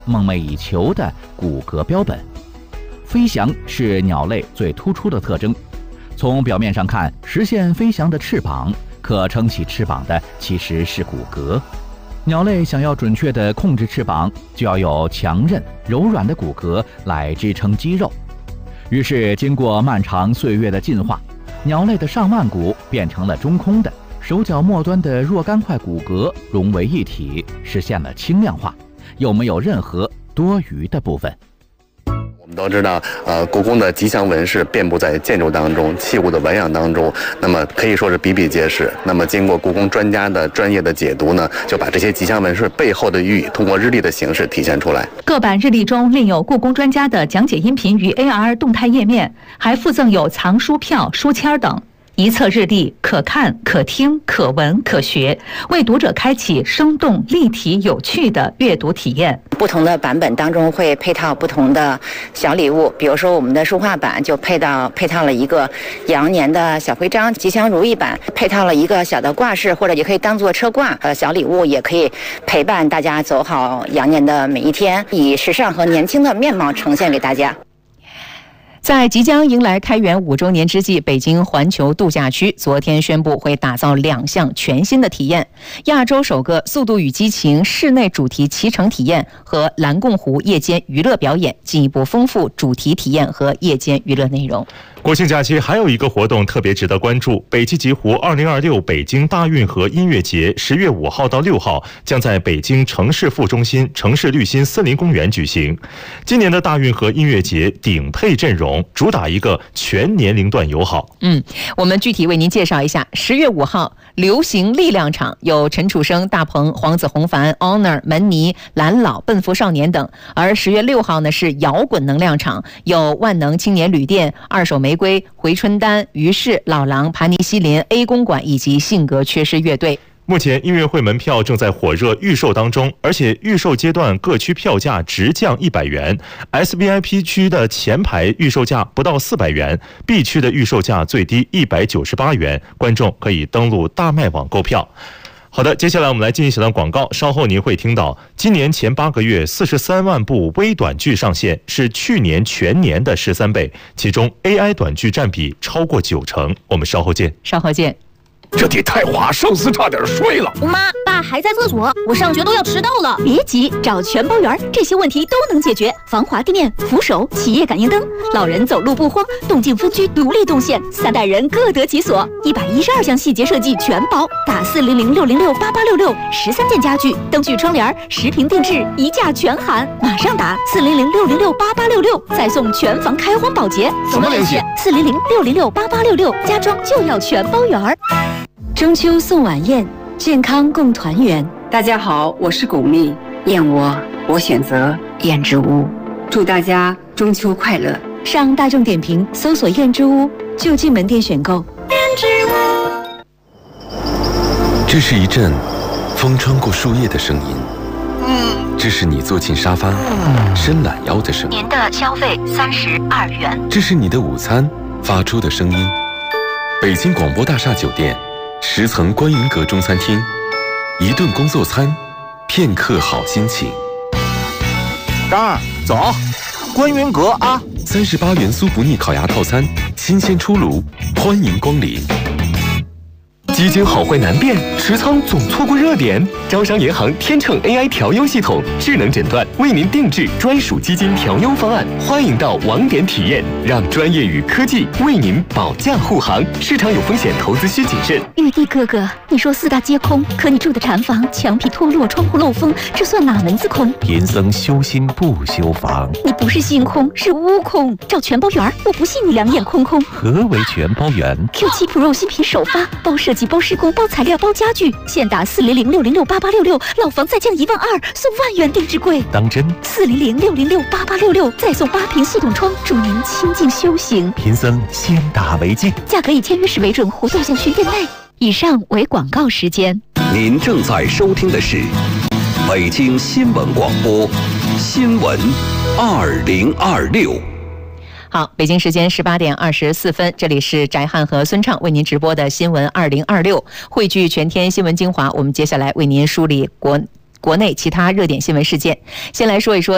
梦寐以求的骨骼标本。飞翔是鸟类最突出的特征。从表面上看，实现飞翔的翅膀，可撑起翅膀的其实是骨骼。鸟类想要准确地控制翅膀，就要有强韧、柔软的骨骼来支撑肌肉。于是，经过漫长岁月的进化，鸟类的上腕骨变成了中空的，手脚末端的若干块骨骼融为一体，实现了轻量化，又没有任何多余的部分。 我们都知道，故宫的吉祥纹饰遍布在建筑当中、器物的纹样当中，那么可以说是比比皆是。那么经过故宫专家的专业的解读呢，就把这些吉祥纹饰背后的寓意通过日历的形式体现出来。 各版日历中另有故宫专家的讲解音频与 AR 动态页面，还附赠有藏书票、书签等。一册日历可看、可听、可闻、可学，为读者开启生动、立体、有趣的阅读体验。 不同的版本当中会配套不同的小礼物，比如说我们的书画版就配套了一个羊年的小徽章，吉祥如意版配套了一个小的挂饰，或者也可以当做车挂。小礼物也可以陪伴大家走好羊年的每一天，以时尚和年轻的面貌呈现给大家。 在即将迎来开园5周年之际，北京环球度假区昨天宣布会打造2项全新的体验：亚洲首个《速度与激情》室内主题骑乘体验和蓝贡湖夜间娱乐表演，进一步丰富主题体验和夜间娱乐内容。 国庆假期还有一个活动特别值得关注，北极极湖2026北京大运河音乐节10月5号到6号将在北京城市副中心城市绿心森林公园举行。今年的大运河音乐节顶配阵容，主打一个全年龄段友好。 我们具体为您介绍一下。10月5号流行力量场有陈楚生、大鹏、黄子弘凡、Honor、门尼、蓝老、奔赴少年等，而10月6号呢是摇滚能量场，有万能青年旅店、二手玫瑰、回春丹、于是、老狼、盘尼西林、A 公馆以及性格缺失乐队。 目前音乐会门票正在火热预售当中，而且预售阶段各区票价直降100元 ，SVIP 区的前排预售价不到400元 ，B 区的预售价最低198元，观众可以登录大麦网购票。好的，接下来我们来进行一段广告，稍后您会听到今年前8个月43万部微短剧上线，是去年全年的13倍，其中 AI 短剧占比超过90%。我们稍后见。 稍后见。 这得太滑，上司差点睡了。 妈，爸还在厕所，我上学都要迟到了。 别急，找全包园，这些问题都能解决。防滑地面、扶手、企业感应灯，老人走路不慌，动静分区独立动线，3代人各得其所。112项细节设计全包，打400-606-8866，13件家具、灯具、窗帘，10平定制，1价全含。马上打400-606-8866，再送全房开荒保洁。 怎么联系 ？400-606-8866，家装就要全包园。中秋送晚宴，健康共团圆。 大家好，我是巩俐，燕窝我选择燕之屋。祝大家中秋快乐！ 上大众点评搜索燕之屋，就近门店选购。燕之屋。这是一阵风穿过树叶的声音，这是你坐进沙发伸懒腰的声音。 您的消费32元。 这是你的午餐发出的声音。北京广播大厦酒店10层观云阁中餐厅，一顿工作餐，片刻好心情。 张儿，走，观云阁啊 ！38元酥不腻烤鸭套餐，新鲜出炉，欢迎光临。 基金好坏难辨，持仓总错过热点。招商银行天秤 AI 调优系统，智能诊断，为您定制专属基金调优方案。欢迎到网点体验，让专业与科技为您保驾护航。市场有风险，投资需谨慎。 玉帝哥哥，你说4大皆空，可你住的禅房墙皮脱落，窗户漏风，这算哪门子空？ 贫僧修心不修房。 你不是心空，是悟空。找全包园，我不信你两眼空空。 何为全包园 ？Q7 Pro 新品首发，包设计、包施工、包材料、包家具，现打400-606-8866，老房再降12000，送万元定制柜。 当真 ？400-606-8866，再送8瓶系统窗，助您清静修行。 贫僧先打为敬。 价格以签约时为准，活动限需店内。以上为广告时间。 您正在收听的是北京新闻广播新闻2026。 好，北京时间18点24分，这里是翟汉和孙畅为您直播的新闻2026，汇聚全天新闻精华。我们接下来为您梳理国内其他热点新闻事件。先来说一说